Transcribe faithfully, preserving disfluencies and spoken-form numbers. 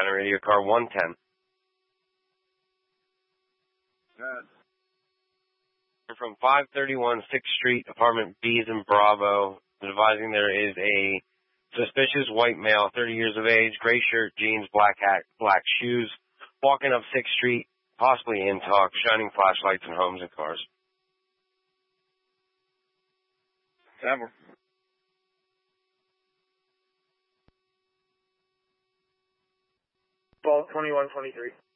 County Radio Car one ten. Good. We're from five thirty-one sixth Street, apartment B's in Bravo. Advising there is a suspicious white male, thirty years of age, gray shirt, jeans, black hat, black shoes, walking up sixth Street, possibly in talk, shining flashlights in homes and cars. Several. twelve twenty-one twenty-three.